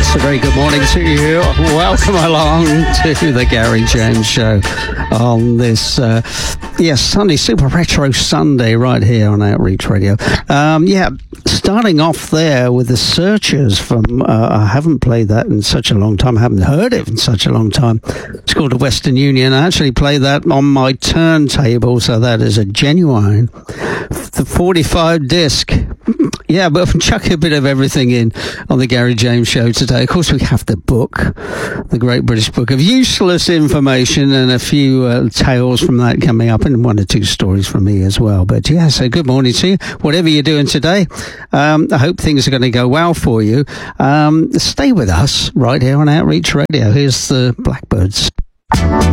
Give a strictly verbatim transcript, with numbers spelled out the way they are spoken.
Yes, a very good morning to you. Welcome along to the Gary James Show on this, uh, yes, Sunday, Super Retro Sunday, right here on Outreach Radio. Um, yeah, starting off there with the Searchers from, uh, I haven't played that in such a long time. I haven't heard it in such a long time. It's called the Western Union. I actually play that on my turntable, so that is a genuine the forty-five disc. Yeah, but chuck a bit of everything in on the Gary James Show today. Of course, we have the book, the Great British Book of Useless Information, and a few uh, tales from that coming up, and one or two stories from me as well. But yeah, so good morning to you. Whatever you're doing today, um, I hope things are going to go well for you. Um, stay with us right here on Outreach Radio. Here's the Blackbirds.